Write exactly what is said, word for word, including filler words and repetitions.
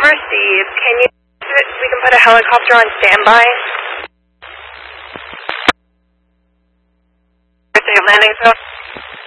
received. Can you, we can put a helicopter on standby? Landing zone.